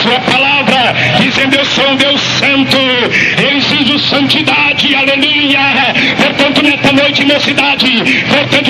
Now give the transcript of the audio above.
sua palavra, dizendo: eu sou um Deus santo, eu exijo santidade, aleluia. Portanto, nesta noite, mocidade, portanto,